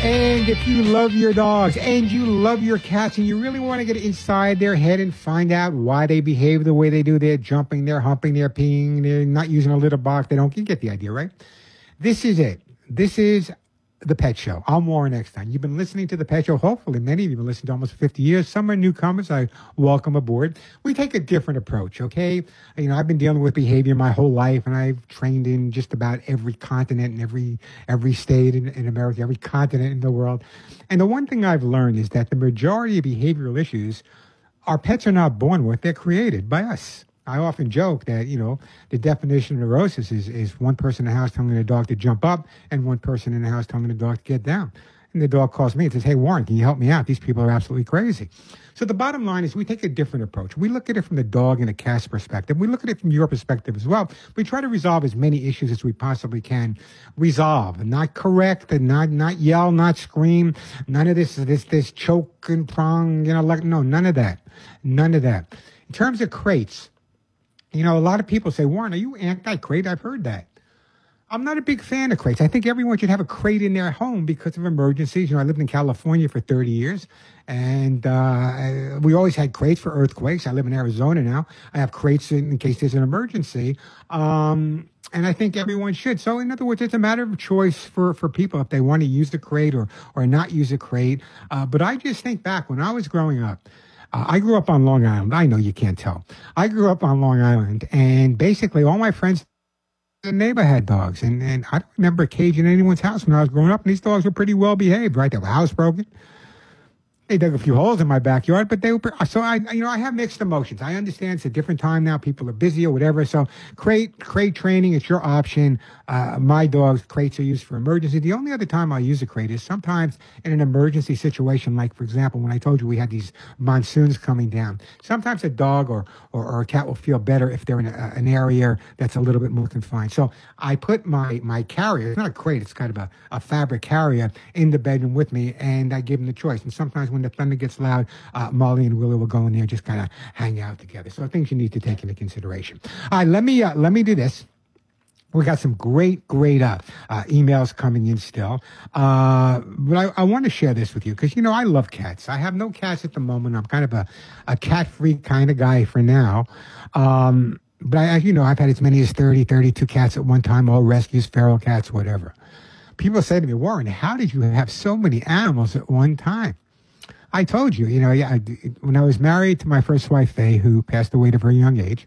And if you love your dogs and you love your cats and you really want to get inside their head and find out why they behave the way they do, they're jumping, they're humping, they're peeing, they're not using a litter box, you get the idea, right? This is it. This is The Pet Show. I'm Warren Eckstein. You've been listening to The Pet Show. Hopefully, many of you have been listening to almost 50 years. Some are newcomers. I welcome aboard. We take a different approach, okay? I've been dealing with behavior my whole life, and I've trained in just about every continent and every state in America, every continent in the world. And the one thing I've learned is that the majority of behavioral issues our pets are not born with. They're created by us. I often joke that, the definition of neurosis is one person in the house telling the dog to jump up and one person in the house telling the dog to get down. And the dog calls me and says, "Hey, Warren, can you help me out? These people are absolutely crazy." So the bottom line is we take a different approach. We look at it from the dog and the cat's perspective. We look at it from your perspective as well. We try to resolve as many issues as we possibly can resolve, and not correct, and not yell, not scream. None of this choke and prong, no, none of that. None of that. In terms of crates, a lot of people say, "Warren, are you anti-crate?" I've heard that. I'm not a big fan of crates. I think everyone should have a crate in their home because of emergencies. I lived in California for 30 years, and we always had crates for earthquakes. I live in Arizona now. I have crates in case there's an emergency, and I think everyone should. So, in other words, it's a matter of choice for people if they want to use the crate or not use a crate. But I just think back when I was growing up, I grew up on Long Island. I know you can't tell. I grew up on Long Island, and basically all my friends in the neighbor had dogs. And I don't remember a cage in anyone's house when I was growing up, and these dogs were pretty well behaved, right? They were housebroken. They dug a few holes in my backyard, but they were, so I have mixed emotions. I understand it's a different time now. People are busy or whatever. So crate training, it's your option. My dog's crates are used for emergency. The only other time I use a crate is sometimes in an emergency situation, like, for example, when I told you we had these monsoons coming down. Sometimes a dog or a cat will feel better if they're in an area that's a little bit more confined. So I put my carrier, it's not a crate, it's kind of a fabric carrier, in the bedroom with me, and I give them the choice. And sometimes when the thunder gets loud, Molly and Willie will go in there and just kind of hang out together. So things you need to take into consideration. All right, let me do this. We got some great emails coming in still. But I want to share this with you because, I love cats. I have no cats at the moment. I'm kind of a cat-free kind of guy for now. But I've had as many as 30, 32 cats at one time, all rescues, feral cats, whatever. People say to me, "Warren, how did you have so many animals at one time?" I told you, when I was married to my first wife, Faye, who passed away at a very young age,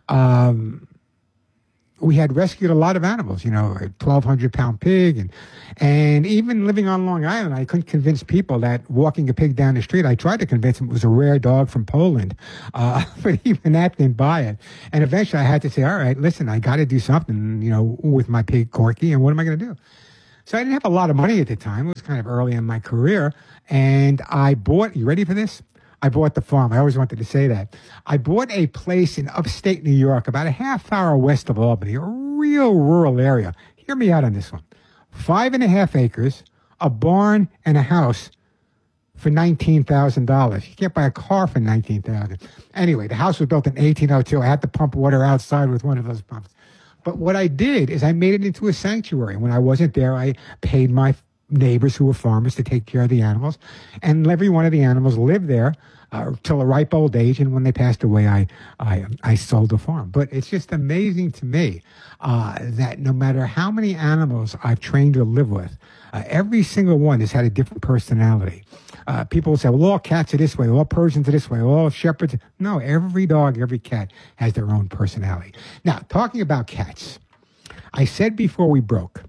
we had rescued a lot of animals, a 1,200-pound pig. And even living on Long Island, I couldn't convince people that walking a pig down the street, I tried to convince them it was a rare dog from Poland. But even that didn't buy it. And eventually I had to say, all right, listen, I got to do something, with my pig, Corky, and what am I going to do? So I didn't have a lot of money at the time. It was kind of early in my career. And I bought, you ready for this? I bought the farm. I always wanted to say that. I bought a place in upstate New York, about a half hour west of Albany, a real rural area. Hear me out on this one. 5.5 acres, a barn, and a house for $19,000. You can't buy a car for $19,000. Anyway, the house was built in 1802. I had to pump water outside with one of those pumps. But what I did is I made it into a sanctuary. When I wasn't there, I paid my neighbors who were farmers to take care of the animals. And every one of the animals lived there till a ripe old age. And when they passed away, I sold the farm. But it's just amazing to me that no matter how many animals I've trained to live with, every single one has had a different personality. People will say, well, all cats are this way, all Persians are this way, all shepherds. No, every dog, every cat has their own personality. Now, talking about cats, I said before we broke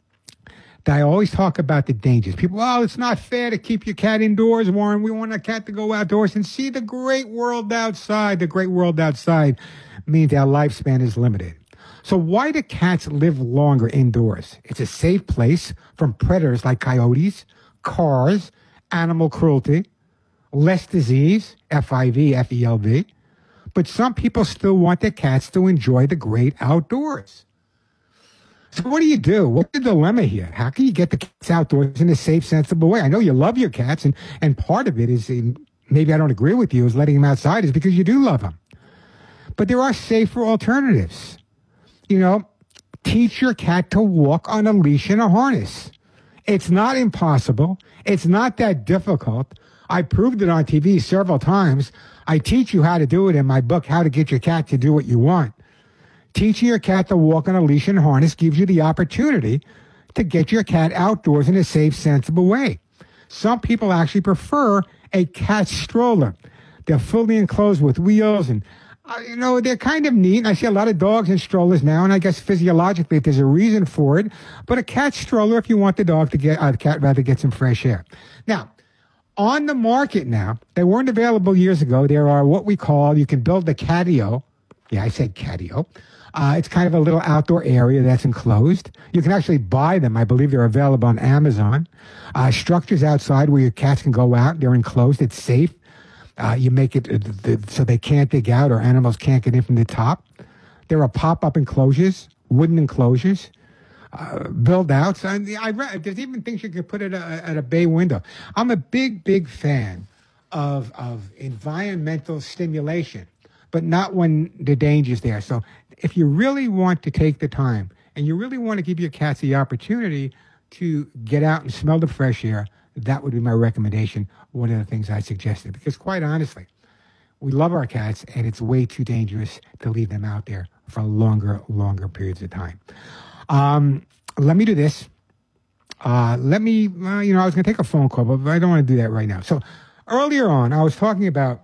that I always talk about the dangers. People, it's not fair to keep your cat indoors, Warren. We want a cat to go outdoors and see the great world outside. The great world outside means our lifespan is limited. So why do cats live longer indoors? It's a safe place from predators like coyotes, cars, animal cruelty, less disease, FIV, FELV. But some people still want their cats to enjoy the great outdoors. So what do? What's the dilemma here? How can you get the cats outdoors in a safe, sensible way? I know you love your cats, and part of it is, maybe I don't agree with you, is letting them outside is because you do love them. But there are safer alternatives. Teach your cat to walk on a leash and a harness. It's not impossible. It's not that difficult. I proved it on TV several times. I teach you how to do it in my book, How to Get Your Cat to Do What You Want. Teaching your cat to walk on a leash and harness gives you the opportunity to get your cat outdoors in a safe, sensible way. Some people actually prefer a cat stroller. They're fully enclosed with wheels and, they're kind of neat. I see a lot of dogs in strollers now, and I guess physiologically there's a reason for it. But a cat stroller if you want the dog to get some fresh air. Now, on the market now, they weren't available years ago. There are what we call, you can build a catio. Yeah, I said catio. It's kind of a little outdoor area that's enclosed. You can actually buy them. I believe they're available on Amazon. Structures outside where your cats can go out. They're enclosed. It's safe. You make it so they can't dig out or animals can't get in from the top. There are pop-up enclosures, wooden enclosures, build outs. I read there's even things you can put at a bay window. I'm a big fan of environmental stimulation, but not when the danger's there. So if you really want to take the time and you really want to give your cats the opportunity to get out and smell the fresh air, that would be my recommendation, one of the things I suggested. Because quite honestly, we love our cats, and it's way too dangerous to leave them out there for longer periods of time. Let me do this. I was going to take a phone call, but I don't want to do that right now. So earlier on, I was talking about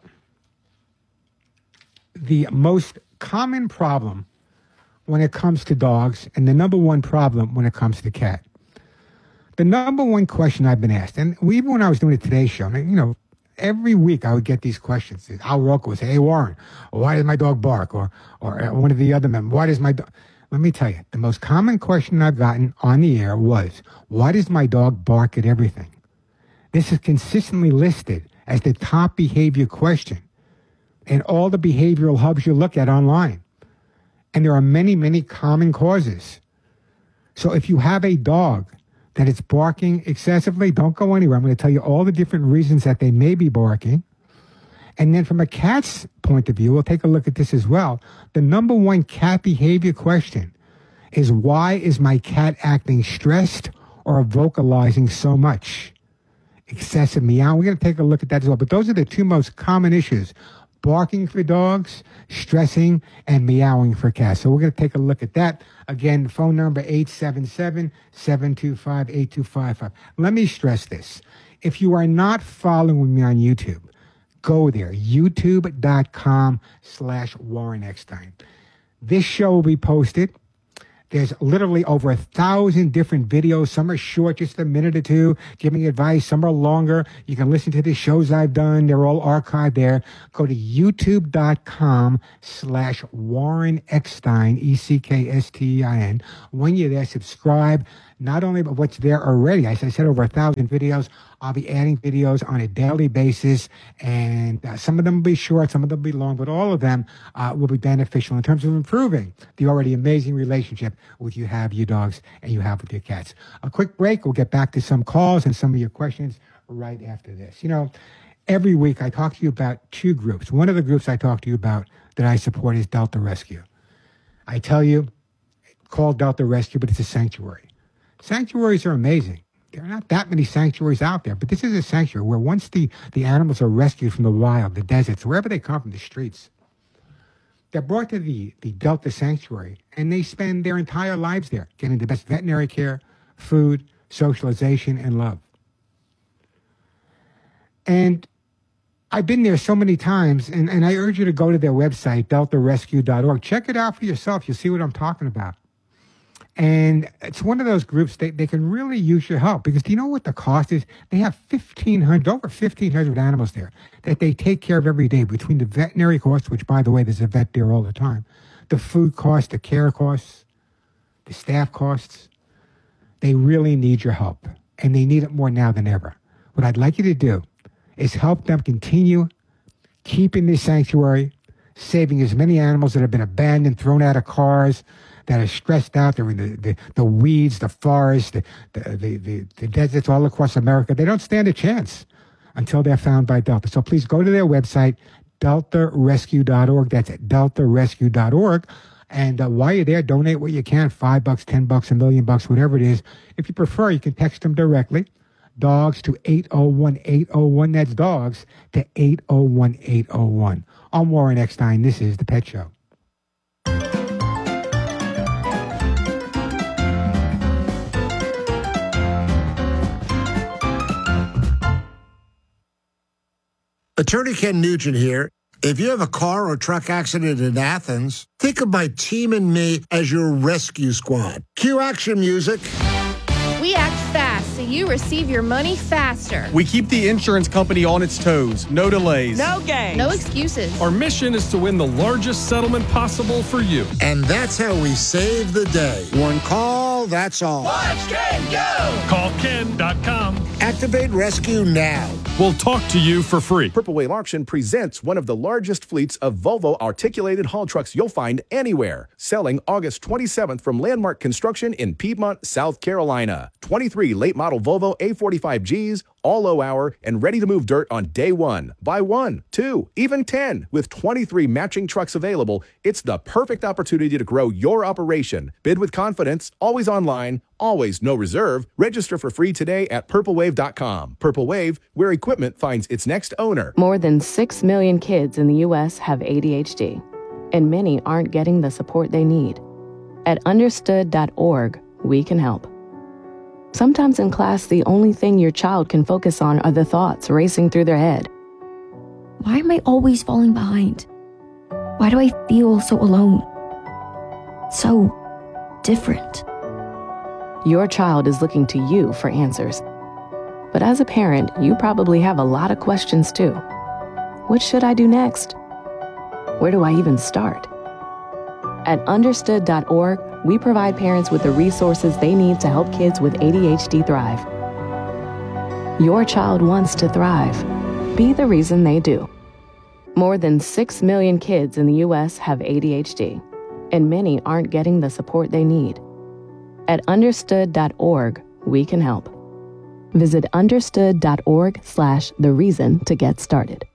the most common problem when it comes to dogs and the number one problem when it comes to cat. The number one question I've been asked, and even when I was doing the Today Show, every week I would get these questions. Al Roker would say, "Hey, Warren, why does my dog bark?" Or one of the other men, "Why does my dog..." Let me tell you, the most common question I've gotten on the air was, "Why does my dog bark at everything?" This is consistently listed as the top behavior question in all the behavioral hubs you look at online. And there are many, many common causes. So if you have a dog that is barking excessively, don't go anywhere. I'm going to tell you all the different reasons that they may be barking. And then from a cat's point of view, we'll take a look at this as well. The number one cat behavior question is, why is my cat acting stressed or vocalizing so much? Excessive meow. We're going to take a look at that as well. But those are the two most common issues: barking for dogs, stressing, and meowing for cats. So we're going to take a look at that. Again, phone number 877-725-8255. Let me stress this. If you are not following me on YouTube, go there, youtube.com/Warren Eckstein. This show will be posted. There's literally over 1,000 different videos. Some are short, just a minute or two, giving advice. Some are longer. You can listen to the shows I've done. They're all archived there. Go to youtube.com/Warren Eckstein, Eckstein. When you're there, subscribe. Not only but what's there already. As I said, over 1,000 videos. I'll be adding videos on a daily basis, and some of them will be short, some of them will be long, but all of them will be beneficial in terms of improving the already amazing relationship with you have your dogs and you have with your cats. A quick break. We'll get back to some calls and some of your questions right after this. Every week I talk to you about two groups. One of the groups I talk to you about that I support is Delta Rescue. I tell you, call Delta Rescue, but it's a sanctuary. Sanctuaries are amazing. There are not that many sanctuaries out there, but this is a sanctuary where once the animals are rescued from the wild, the deserts, wherever they come from, the streets, they're brought to the Delta Sanctuary, and they spend their entire lives there, getting the best veterinary care, food, socialization, and love. And I've been there so many times, and I urge you to go to their website, deltarescue.org. Check it out for yourself. You'll see what I'm talking about. And it's one of those groups they can really use your help, because do you know what the cost is? They have over 1,500 animals there that they take care of every day, between the veterinary costs, which, by the way, there's a vet there all the time, the food costs, the care costs, the staff costs. They really need your help, and they need it more now than ever. What I'd like you to do is help them continue keeping this sanctuary, saving as many animals that have been abandoned, thrown out of cars, that are stressed out. They're in the weeds, the forests, the deserts all across America. They don't stand a chance until they're found by Delta. So please go to their website, deltarescue.org. That's at deltarescue.org. And while you're there, donate what you can, $5, $10, $1 million, whatever it is. If you prefer, you can text them directly. Dogs to 801-801. That's dogs to 801-801. I'm Warren Eckstein. This is The Pet Show. Attorney Ken Nugent here. If you have a car or truck accident in Athens, think of my team and me as your rescue squad. Cue action music. We act fast so you receive your money faster. We keep the insurance company on its toes. No delays. No games. No excuses. Our mission is to win the largest settlement possible for you. And that's how we save the day. One call, that's all. Watch Ken go! Call Ken.com. Activate rescue now. We'll talk to you for free. Purple Wave Auction presents one of the largest fleets of Volvo articulated haul trucks you'll find anywhere. Selling August 27th from Landmark Construction in Piedmont, South Carolina. 23 late model Volvo A45Gs, all low hour and ready to move dirt on day one. Buy 1, 2, even 10. With 23 matching trucks available, it's the perfect opportunity to grow your operation. Bid with confidence, always online, always no reserve. Register for free today at purplewave.com. Purple Wave, where equipment finds its next owner. More than 6 million kids in the U.S. have ADHD, and many aren't getting the support they need. At understood.org, we can help. Sometimes in class, the only thing your child can focus on are the thoughts racing through their head. Why am I always falling behind? Why do I feel so alone? So different. Your child is looking to you for answers. But as a parent, you probably have a lot of questions too. What should I do next? Where do I even start? At understood.org, we provide parents with the resources they need to help kids with ADHD thrive. Your child wants to thrive. Be the reason they do. More than 6 million kids in the U.S. have ADHD, and many aren't getting the support they need. At understood.org, we can help. Visit understood.org/thereason to get started.